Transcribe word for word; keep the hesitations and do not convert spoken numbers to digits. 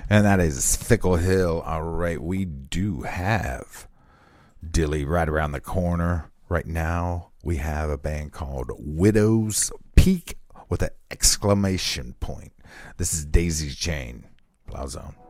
And that is Fickle Hill. All right, we do have Dilly right around the corner. Right now, we have a band called Widow's Peak with an exclamation point. This is Daisy Chain. Plow Zone.